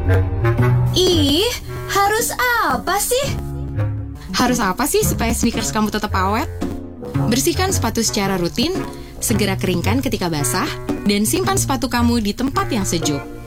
Ih, harus apa sih? Harus apa sih supaya sneakers kamu tetap awet? Bersihkan sepatu secara rutin, segera keringkan ketika basah, dan simpan sepatu kamu di tempat yang sejuk.